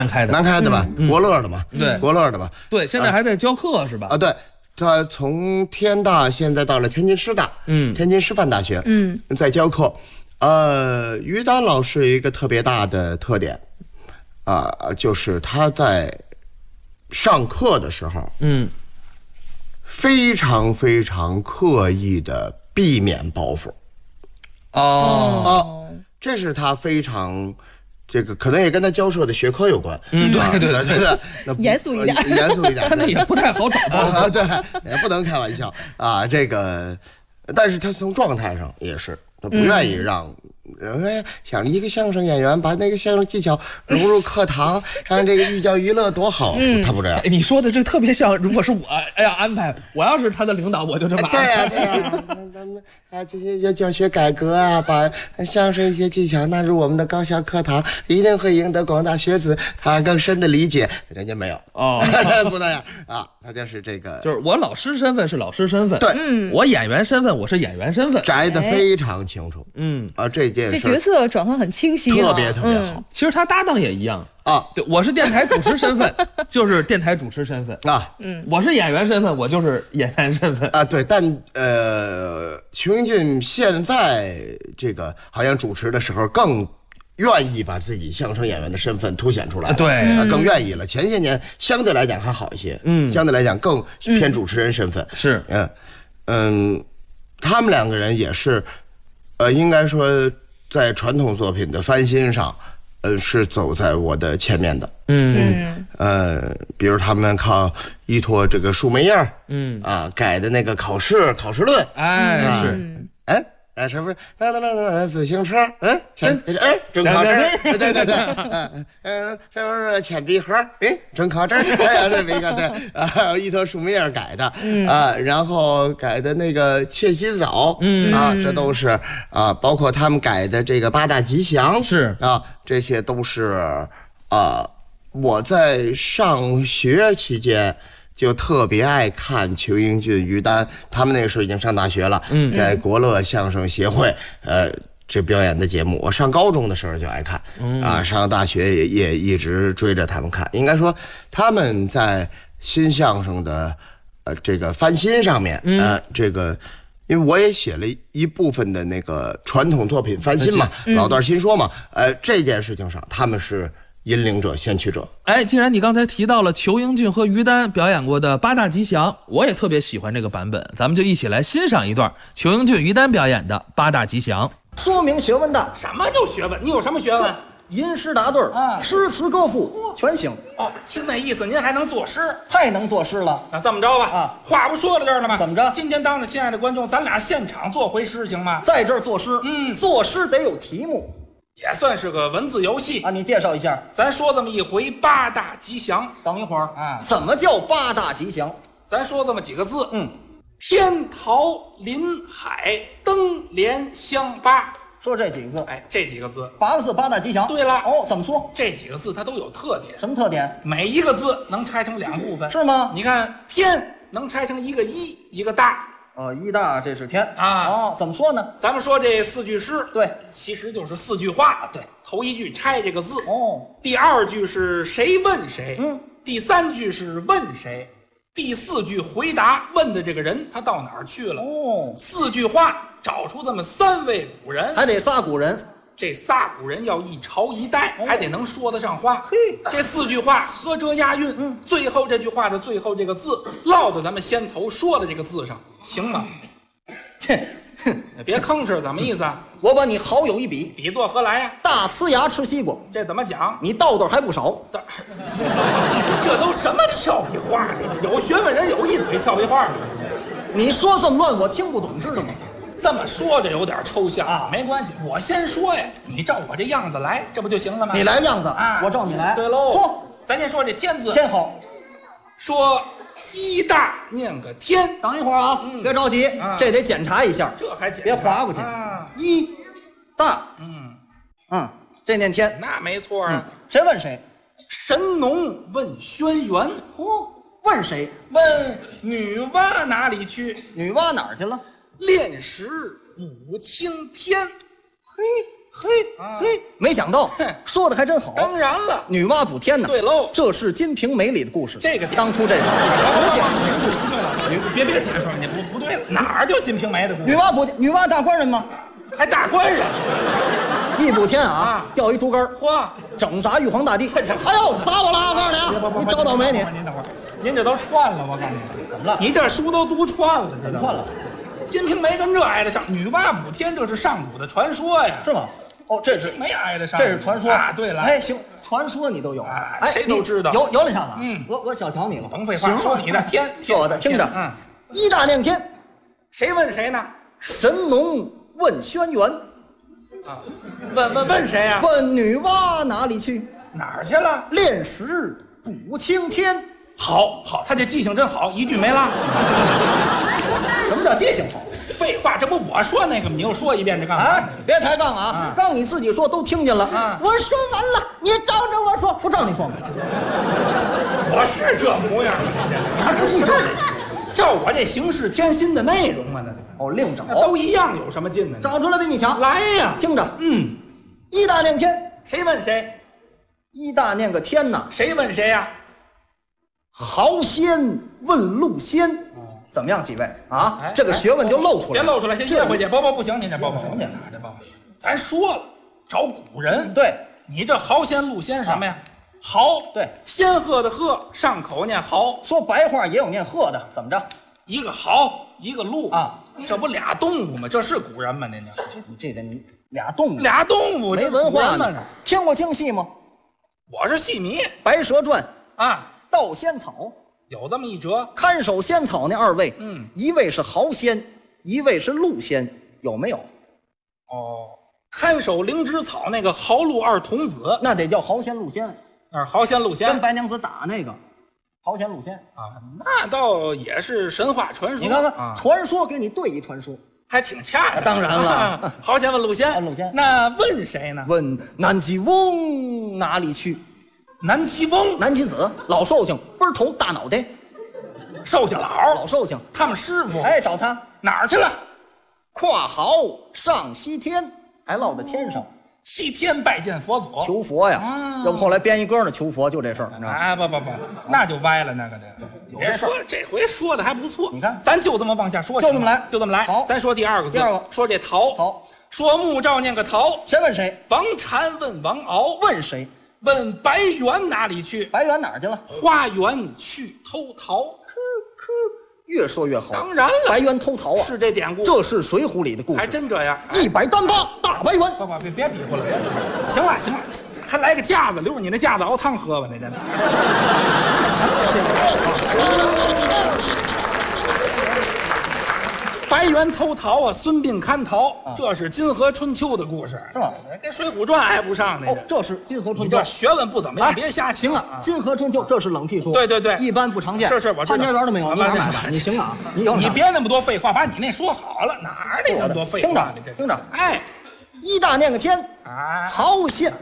开的， 南开的吧，国乐的嘛， 对， 国乐的吧， 对，现在还在教课是吧？ 啊，对。他从天大现在到了天津师大，天津师范大学，在教课。于丹老师一个特别大的特点，就是他在上课的时候，非常非常刻意的避免包袱。这是他非常。这个可能也跟他教授的学科有关， 对， 那严肃一点， 他那也不太好找对，也不能开玩笑啊。这个，但是他从状态上也是，他不愿意让人想一个相声演员把那个相声技巧融入课堂，让这个寓教于乐多好。他不这样。 你说的这特别像，如果是我要安排，我要是他的领导，我就这么安排。 对呀，咱们这些教学改革啊，把相声一些技巧纳入我们的高校课堂，一定会赢得广大学子更深的理解。人家没有不那样啊，他就是这个， 就是我老师身份是老师身份， 对， 我演员身份我是演员身份， 摘得非常清楚。这角色转换很清晰， 特别好。 其实他搭档也一样对，我是电台主持身份，就是电台主持身份我是演员身份，我就是演员身份对，但邱英俊现在这个好像主持的时候更愿意把自己相声演员的身份凸显出来， 对， 更愿意了。前些年相对来讲还好一些，相对来讲更偏主持人身份， 是， 他们两个人也是，应该说在传统作品的翻新上，是走在我的前面的，比如他们靠依托这个树莓叶改的那个考试论，是不是？自行车，准考证，对，是不是铅笔盒？准考证，这么一个对依托树莓叶改的然后改的那个窃洗澡，这都是包括他们改的这个八大吉祥， 是这些都是我在上学期间。就特别爱看邱英俊、于丹，他们那个时候已经上大学了，在国乐相声协会，这表演的节目，我上高中的时候就爱看，上大学也一直追着他们看。应该说，他们在新相声的这个翻新上面，这个。因为我也写了一部分的那个传统作品翻新嘛，老段新说嘛，这件事情上他们是引领者、先驱者。 既然你刚才提到了邱英俊和于丹表演过的八大吉祥，我也特别喜欢这个版本，咱们就一起来欣赏一段邱英俊、于丹表演的八大吉祥。 说明学问的， 什么叫学问？你有什么学问？ 吟诗答对诗词歌赋全行。 听那意思，您还能作诗？ 太能作诗了。 那这么着吧，话不说到这儿了吗？ 怎么着？ 今天当着亲爱的观众，咱俩现场做回诗行吗？ 在这儿作诗，作诗得有题目， 也算是个文字游戏你介绍一下。 咱说这么一回八大吉祥。 等一会儿怎么叫八大吉祥？ 咱说这么几个字，天桃临海，灯莲香八。 说这几个字， 这几个字 ，8个字，八大吉祥。 对了， 怎么说？ 这几个字它都有特点。 什么特点？ 每一个字能拆成2部分， 是吗？ 你看天能拆成一个一，一个大。 一大这是天怎么说呢？ 咱们说这4句诗， 对， 其实就是4句话。 对， 头一句拆这个字，第2句是谁问谁，第3句是问谁，第4句回答问的这个人他到哪儿去了。4句话找出这么3位古人， 还得仨古人。 这仨古人要一朝一代，还得能说得上话。这4句话合辙押韵，最后这句话的最后这个字落在咱们先头说的这个字上，行吗？别吭哧，怎么意思啊？ 我把你好友一比， 比作何来呀？ 大呲牙吃西瓜， 这怎么讲？ 你道道还不少。 这都什么俏皮话？有学问人有一嘴俏皮话。 你说这么乱，我听不懂，知道吗？ 这么说着有点抽象没关系，我先说呀，你照我这样子来，这不就行了吗？ 你来样子我照你来。 对喽， 说， 咱先说这天字。 天好， 说一大念个天。 等一会儿别着急，这得检查一下， 这还检查？ 别划过去。一大，这念天， 那没错啊。 谁问谁？ 神农问轩辕。 问谁？ 问女娲哪里去？ 女娲哪儿去了？ 炼石补青天。 嘿，没想到说的还真好。 当然了， 女娲补天呢？ 对喽， 这是《金瓶梅》里的故事。 这个当初这个不对了，你别解释了，你不对了，哪儿就《金瓶梅》的故事？ 女娲大官人吗？ 还大官人？ 一补天啊，掉一竹竿， 嚯， 整砸玉皇大帝。哎呦，砸我了！我告诉你啊，你找倒霉你。 您等会儿，您这都串了，我告诉你， 怎么了？ 你这书都读串了，知道吗？ 串了， 《金瓶梅》跟这挨得上？女娲补天这是上古的传说呀， 是吗？哦，这是没挨得上， 这是传说啊。对了， 哎，行，传说你都有， 哎，谁都知道。 有了，小子， 嗯， 我小瞧你了。 甭废话，说你的天， 说我的，听着，一大念天， 谁问谁呢？ 神农问轩辕， 啊，问谁呀？ 问女娲哪里去？ 哪儿去了？ 炼石补青天。 好，他这记性真好，一句没落。 什么叫记性好？ 废话，这不我说那个吗？你又说一遍，这干嘛？ 哎，别抬杠啊！刚你自己说都听见了。我说完了，你照着我说，不照你说吗？ 我是这模样吗？ 你还不记这？ 照我这行事天心的内容吗？那哦，另找， 都一样，有什么劲呢？ 找出来比你强。 来呀， 听着，一大念天， 谁问谁？ 一大念个天呐， 谁问谁呀？ 豪仙问路仙，怎么样，几位啊？这个学问就露出来， 别露出来，先接回去。不行，您这包，您拿着包。咱说了，找古人。 对， 你这豪仙路仙什么呀？豪， 对， 仙鹤的鹤，上口念豪。 说白话也有念鹤的，怎么着？ 一个豪，一个鹿啊， 这不俩动物吗？这是古人吗？您这， 你这人你俩动物， 俩动物没文化呢？ 听过京戏吗？ 我是戏迷，《 白蛇传》 啊。 盗仙草有这么一折， 看守仙草那二位，一位是豪仙，一位是鹿仙，有没有？ 哦，看守灵芝草那个豪鹿二童子， 那得叫豪仙鹿仙， 豪仙鹿仙跟白娘子打那个豪仙鹿仙啊，那倒也是神话传说。 你看看，传说给你对一传说， 还挺恰当。 当然了， 豪仙问鹿仙， 鹿仙， 那问谁呢？ 问南极翁哪里去？ 南极翁， 南极子，老寿星，奔头大脑袋， 寿星老寿星， 他们师傅， 哎，找他哪儿去了？ 跨壕上西天，还落在天上， 西天拜见佛祖， 求佛呀。要不后来编一歌呢，求佛就这事儿，你知道吗？ 哎，不，那就歪了，那个的。别说这回说的还不错， 你看， 咱就这么往下说， 就这么来， 就这么来。 好， 咱说第二个字， 第二个说这桃， 好， 说穆兆念个桃， 谁问谁？ 王禅问王敖， 问谁？ 问白猿哪里去？ 白猿哪儿去了？ 花园去偷桃。 越说越好。 当然了， 白猿偷桃啊， 是这典故， 这是《水浒》里的故事， 还真这样。 188大白猿。 别比划了，别比划了。行了，还来个架子，留着你那架子熬汤喝吧，那真的。白猿偷桃啊，孙膑看桃，这是金河春秋的故事， 是吧？ 跟《水浒传》挨不上那个。 这是金河春秋， 你这学问不怎么样，别瞎行了。金河春秋这是冷僻说， 对， 一般不常见。 是，我知道。 潘家园都没有，你哪买的？你行啊，你有。 你别那么多废话，把你那说好了，哪儿那么多废话？ 听着， 哎， 一大念个天，豪仙，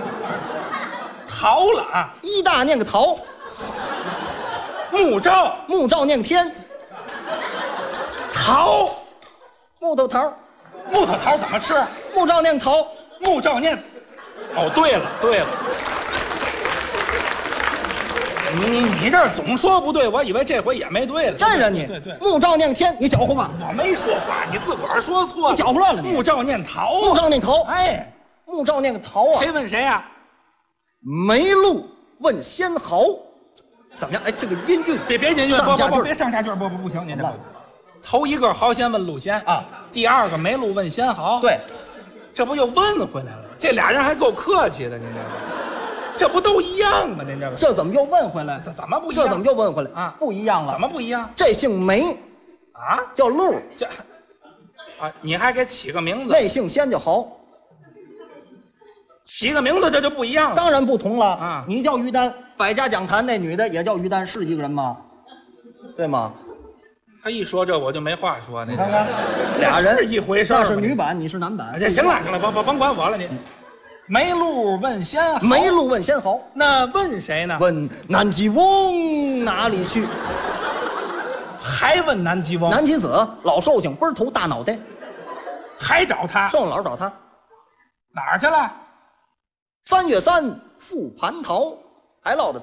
桃了啊！ 一大念个桃， 穆兆念个天。 桃， 木头桃， 木头桃怎么吃？ 穆兆念桃， 穆兆念。哦，对了，你这总说不对，我以为这回也没对了。 站着你， 对， 穆兆念天，你搅和吧？ 我没说话，你自个儿说错了， 你搅和乱了。 穆兆念桃， 穆兆念桃， 哎， 穆兆念个桃啊！ 谁问谁呀？ 梅鹿问仙豪，怎么样？哎，这个音韵， 别音韵， 不， 别上下句，不行，您这头一个豪仙问鹿仙啊，第二个梅鹿问仙豪， 对， 这不又问回来了？这俩人还够客气的，您这不都一样吗？您这怎么又问回来？ 怎么不一样？ 这怎么又问回来啊？ 不一样了？ 怎么不一样？ 这姓梅啊， 叫鹿， 这啊，你还给起个名字？ 那姓仙叫豪， 起个名字这就不一样了。 当然不同了啊！ 你叫于丹，百家讲坛那女的也叫于丹，是一个人吗？对吗？ 他一说这我就没话说， 你看看，俩人是一回事那是女版，你是男版。 行了，甭管我了，你。梅鹿问仙豪， 梅鹿问仙豪， 那问谁呢？ 问南极翁哪里去？ 还问南极翁？ 南极子，老寿星，奔头大脑袋， 还找他？ 寿老找他。 哪儿去了？ 3月3复蟠桃，还落得